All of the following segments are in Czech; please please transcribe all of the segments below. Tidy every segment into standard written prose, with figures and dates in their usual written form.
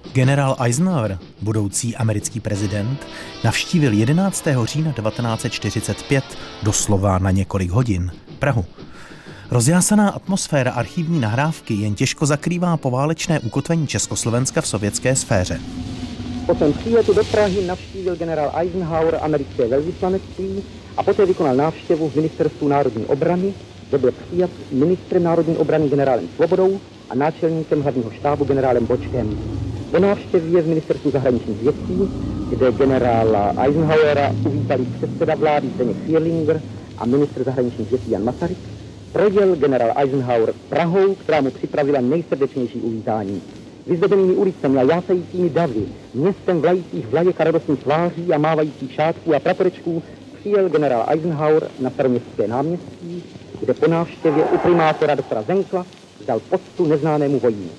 Generál Eisenhower, budoucí americký prezident, navštívil 11. října 1945 doslova na několik hodin Prahu. Rozjásaná atmosféra archivní nahrávky jen těžko zakrývá poválečné ukotvení Československa v sovětské sféře. Po svém příletu do Prahy navštívil generál Eisenhower americké velvyslanectví a poté vykonal návštěvu v Ministerstvu národní obrany, kde byl přijat ministrem národní obrany generálem Svobodou a náčelníkem hlavního štábu generálem Bočkem. Po návštěvě v Ministerstvu zahraničních věcí, kde generála Eisenhowera uvítali předseda vlády Zdeněk Fierlinger a ministr zahraničních věcí Jan Masaryk, projel generál Eisenhower Prahou, která mu připravila nejsrdečnější uvítání. Vyzvedenými ulicemi a jásajícími davy, městem vlajících vlajek a radostných tváří a mávajících šátků a praporečků přijel generál Eisenhower na Staroměstské náměstí, kde po návštěvě u primátora doktora Zenkla dal poctu neznámému vojínu.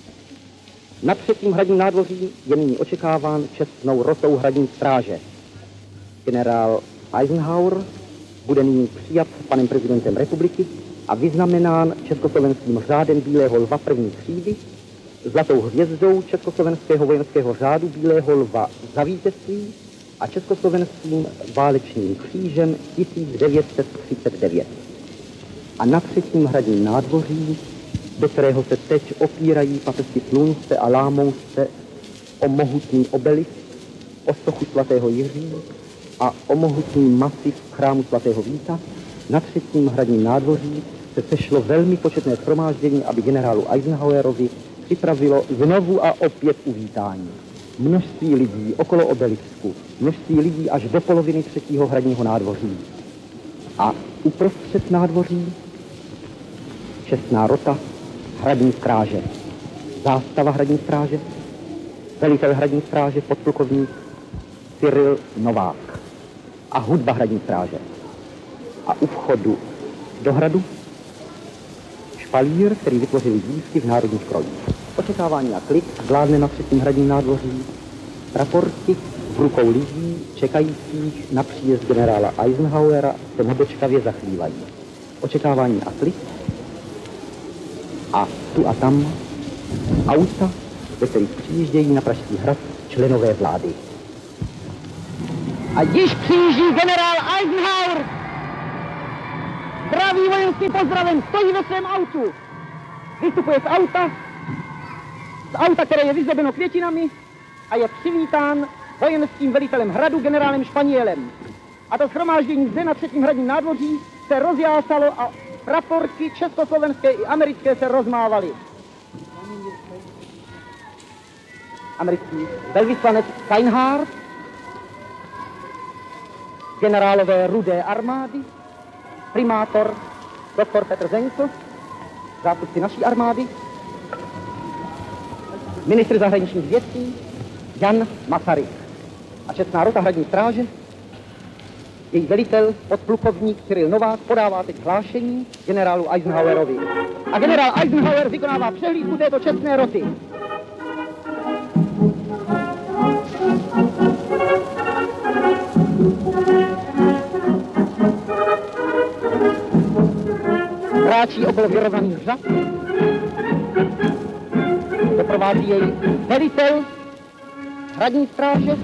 Na třetím hradním nádvoří je nyní očekáván čestnou rotou hradní stráže. Generál Eisenhower bude nyní přijat panem prezidentem republiky a vyznamenán československým řádem Bílého lva první třídy, zlatou hvězdou Československého vojenského řádu Bílého lva za vítězství a československým válečným křížem 1939. A na třetím hradním nádvoří, do kterého se teď opírají paprsky slunce a lámou se o mohutný obelisk, o sochu svatého Jiří a o mohutný masiv chrámu svatého Víta, na třetím hradním nádvoří se sešlo velmi početné shromáždění, aby generálu Eisenhowerovi připravilo znovu a opět uvítání. Množství lidí okolo obelisku, množství lidí až do poloviny třetího hradního nádvoří. A uprostřed nádvoří čestná rota hradní stráže, zástava hradní stráže, velitel hradní stráže, podplukovník Cyril Novák a hudba hradní stráže. A u vchodu do hradu špalír, který vytvořili dívky v národních krojích. Očekávání a klid vládne na třetím hradním nádvoří. Praporky v rukou lidí čekajících na příjezd generála Eisenhowera se nedočkavě zachvívají. Očekávání a klid a tu a tam auta, ve kterých přijíždějí na Pražský hrad členové vlády. A již přijíždí generál Eisenhower. Zdravý vojenským pozdravem, stojí ve svém autu. Vystupuje z auta, které je vyzdobeno květinami a je přivítán vojenským velitelem hradu generálem Španělem. A to shromáždění zde na třetím hradním nádvoří se rozjásalo a praporky československé i americké se rozmávaly. Americký velvyslanec Steinhardt, generálové Rudé armády, primátor doktor Petr Zenkl, zástupci naší armády, ministr zahraničních věcí Jan Masaryk a čestná rota hradní stráže, její velitel, podplukovník Cyril Novák, podává teď hlášení generálu Eisenhowerovi. A generál Eisenhower vykonává přehlídku této čestné roty. Kráčí okolo vyrovnaných řad. Doprovází jej velitel hradní stráže.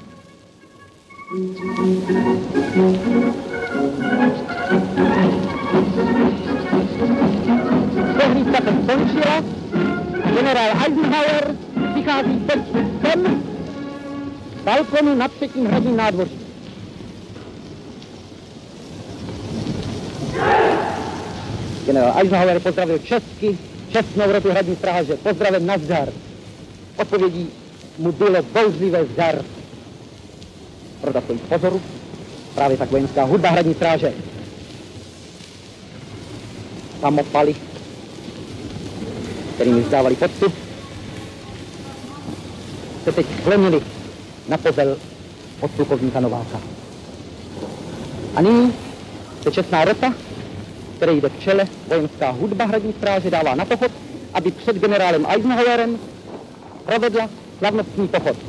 Přehlídka se skončila. Generál Eisenhower přichází teď sem z balkonu nad třetím hradním nádvoří. Generál Eisenhower pozdravil česky čestnou rotu hradní stráže. Pozdravem nazdar. Odpovědí mu bylo bouřlivé zdar. Rota stojí v pozoru. Právě tak vojenská hudba hradní stráže. Samopaly, kterými vzdávali poctu, se teď sklenili na pozel podplukovníka Nováka. A nyní se čestná rota, které jde v čele vojenská hudba hradní stráže, dává na pochod, aby před generálem Eisenhowerem provedla slavnostní pochod.